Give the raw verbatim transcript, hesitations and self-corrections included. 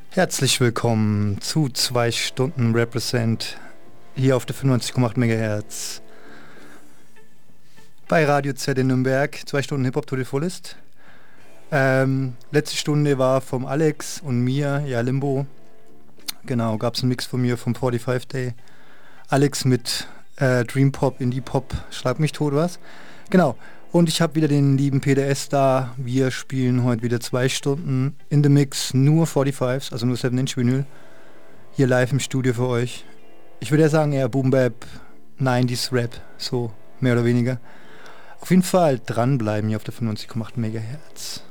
Herzlich willkommen zu zwei Stunden Represent hier auf der fünfundneunzig Komma acht Megahertz bei Radio Z in Nürnberg. Zwei Stunden Hip-Hop to the fullest. Ähm, letzte Stunde war vom Alex und mir, ja Limbo. Genau, gab es einen Mix von mir vom forty-five Day. Alex mit äh, Dream Pop, Indie Pop, schlag mich tot was. Genau. Und ich habe wieder den lieben P D S da. Wir spielen heute wieder zwei Stunden in the Mix, nur forty-fives, also nur seven Inch Vinyl. Hier live im Studio für euch. Ich würde ja sagen eher Boom Bap, nineties Rap, so mehr oder weniger. Auf jeden Fall dranbleiben hier auf der fünfundneunzig Komma acht Megahertz.